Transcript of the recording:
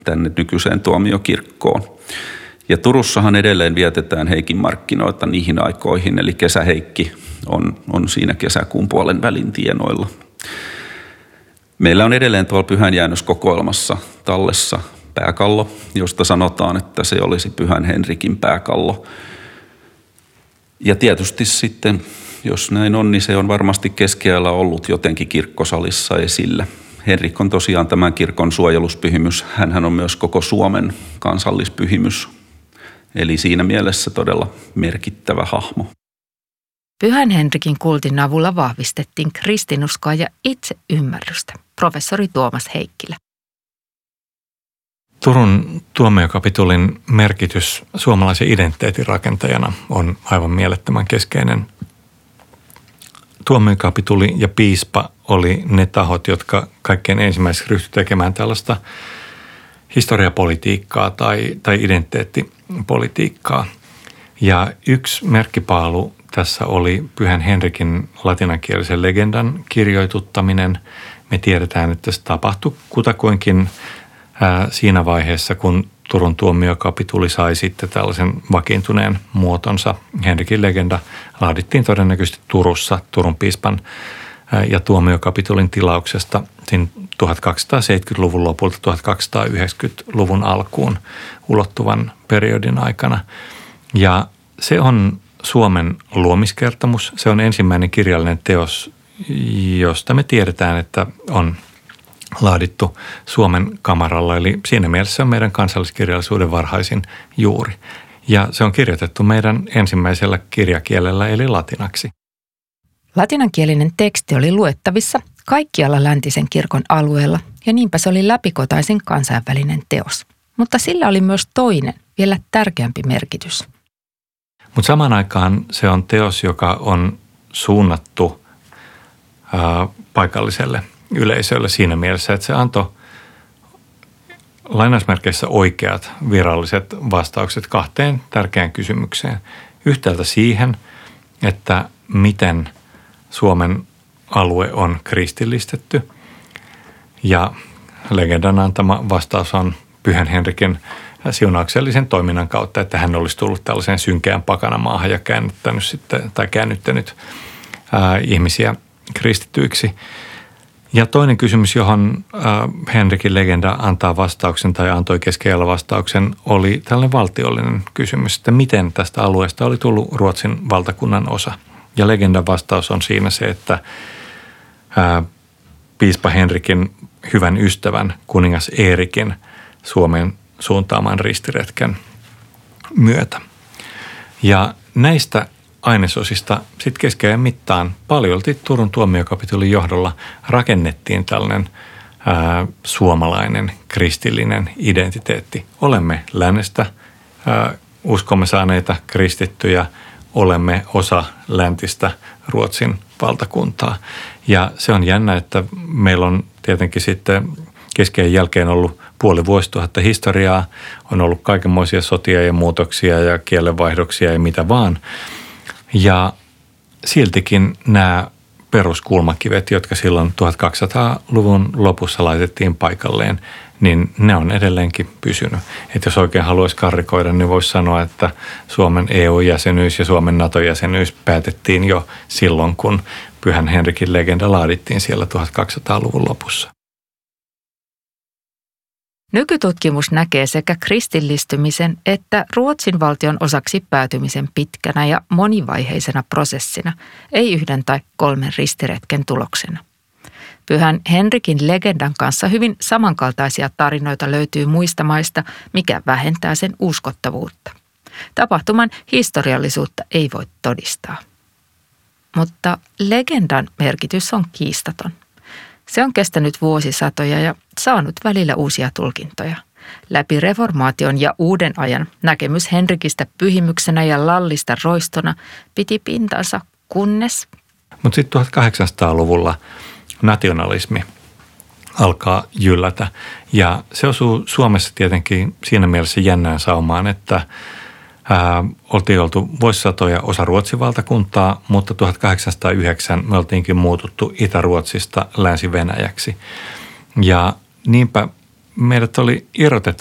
tänne nykyiseen tuomiokirkkoon. Ja Turussahan edelleen vietetään Heikin markkinoita niihin aikoihin, eli kesäheikki on siinä kesäkuun puolen välin tienoilla. Meillä on edelleen tuolla Pyhänjäännöskokoelmassa tallessa pääkallo, josta sanotaan, että se olisi Pyhän Henrikin pääkallo. Ja tietysti sitten, jos näin on, niin se on varmasti keskiajalla ollut jotenkin kirkkosalissa esillä. Henrik on tosiaan tämän kirkon suojeluspyhimys. Hänhän on myös koko Suomen kansallispyhimys. Eli siinä mielessä todella merkittävä hahmo. Pyhän Henrikin kultin avulla vahvistettiin kristinuskoa ja itseymmärrystä. Professori Tuomas Heikkilä. Turun tuomiokapitulin merkitys suomalaisen identiteetin rakentajana on aivan mielettömän keskeinen. Tuomiokapituli ja piispa oli ne tahot, jotka kaikkein ensimmäiseksi ryhtyivät tekemään tällaista historiapolitiikkaa tai identiteettipolitiikkaa. Ja yksi merkkipaalu tässä oli Pyhän Henrikin latinankielisen legendan kirjoituttaminen. Me tiedetään, että se tapahtui kutakuinkin siinä vaiheessa, kun Turun tuomiokapituli sai sitten tällaisen vakiintuneen muotonsa. Henrikin legenda laadittiin todennäköisesti Turussa Turun piispan ja tuomiokapitulin tilauksesta 1270-luvun lopulta 1290-luvun alkuun ulottuvan periodin aikana. Ja se on Suomen luomiskertomus. Se on ensimmäinen kirjallinen teos, josta me tiedetään, että on laadittu Suomen kamaralla. Eli siinä mielessä se on meidän kansalliskirjallisuuden varhaisin juuri. Ja se on kirjoitettu meidän ensimmäisellä kirjakielellä eli latinaksi. Latinankielinen teksti oli luettavissa kaikkialla läntisen kirkon alueella ja niinpä se oli läpikotaisin kansainvälinen teos. Mutta sillä oli myös toinen, vielä tärkeämpi merkitys. Mutta samaan aikaan se on teos, joka on suunnattu paikalliselle yleisölle siinä mielessä, että se antoi lainausmerkeissä oikeat viralliset vastaukset kahteen tärkeään kysymykseen. Yhtäältä siihen, että miten Suomen alue on kristillistetty ja legendan antama vastaus on Pyhän Henrikin siunauksellisen toiminnan kautta, että hän olisi tullut tällaiseen synkeään pakanamaahan ja käännyttänyt ihmisiä kristityiksi. Ja toinen kysymys, johon Henrikin legenda antaa vastauksen tai antoi keskellä vastauksen, oli tällainen valtiollinen kysymys, että miten tästä alueesta oli tullut Ruotsin valtakunnan osa. Ja legendan vastaus on siinä se, että piispa Henrikin hyvän ystävän kuningas Eerikin Suomen suuntaaman ristiretken myötä. Ja näistä ainesosista sitten keskiajan mittaan paljolti Turun tuomiokapitulin johdolla rakennettiin tällainen suomalainen kristillinen identiteetti. Olemme lännestä uskomme saaneita kristittyjä, olemme osa läntistä Ruotsin valtakuntaa. Ja se on jännä, että meillä on tietenkin sitten keskiajan jälkeen ollut puoli vuosituhatta historiaa, on ollut kaikenmoisia sotia ja muutoksia ja kielenvaihdoksia ja mitä vaan. Ja siltikin nämä peruskulmakivet, jotka silloin 1200-luvun lopussa laitettiin paikalleen, niin ne on edelleenkin pysynyt. Että jos oikein haluaisi karrikoida, niin voisi sanoa, että Suomen EU-jäsenyys ja Suomen NATO-jäsenyys päätettiin jo silloin, kun Pyhän Henrikin legenda laadittiin siellä 1200-luvun lopussa. Nykytutkimus näkee sekä kristillistymisen että Ruotsin valtion osaksi päätymisen pitkänä ja monivaiheisena prosessina, ei yhden tai kolmen ristiretken tuloksena. Pyhän Henrikin legendan kanssa hyvin samankaltaisia tarinoita löytyy muista maista, mikä vähentää sen uskottavuutta. Tapahtuman historiallisuutta ei voi todistaa. Mutta legendan merkitys on kiistaton. Se on kestänyt vuosisatoja ja saanut välillä uusia tulkintoja. Läpi reformaation ja uuden ajan näkemys Henrikistä pyhimyksenä ja Lallista roistona piti pintansa, kunnes... Mutta sitten 1800-luvulla nationalismi alkaa jyllätä ja se osuu Suomessa tietenkin siinä mielessä jännään saumaan, että oltiin oltu vuosisatoja osa Ruotsin valtakuntaa, mutta 1809 me oltiinkin muututtu Itä-Ruotsista Länsi-Venäjäksi. Ja niinpä meidät oli irrotettu